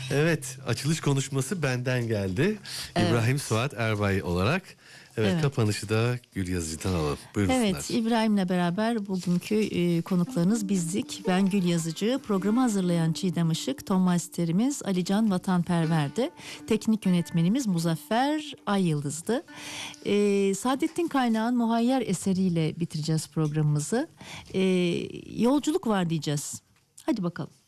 Evet, açılış konuşması benden geldi. Evet. İbrahim Suat Erbay olarak. Evet, Evet. kapanışı da Gül Yazıcı'dan alalım. Buyursunlar. Evet, İbrahim'le beraber bugünkü konuklarınız bizdik. Ben Gül Yazıcı, programı hazırlayan Çiğdem Işık, ton masterimiz Alican Vatanperver'di. Teknik yönetmenimiz Muzaffer Ay Yıldız'dı. Saadettin Kaynağ'ın Muhayyer eseriyle bitireceğiz programımızı. Yolculuk var diyeceğiz. Hadi bakalım.